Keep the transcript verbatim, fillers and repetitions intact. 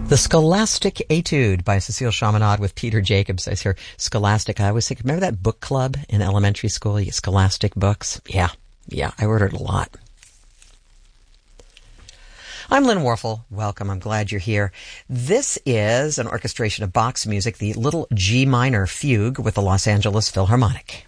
The Scholastic Etude by Cecile Chaminade with Peter Jacobs. I hear Scholastic. I always think, remember that book club in elementary school? You get Scholastic books? Yeah, yeah, I ordered a lot. I'm Lynn Warfel. Welcome. I'm glad you're here. This is an orchestration of Bach's music, the Little G Minor Fugue with the Los Angeles Philharmonic.